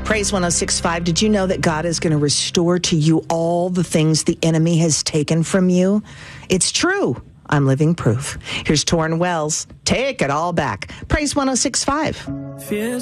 Praise 106.5. Did you know that God is going to restore to you all the things the enemy has taken from you? It's true. I'm living proof. Here's Torrin Wells. Take it all back. Praise 106.5.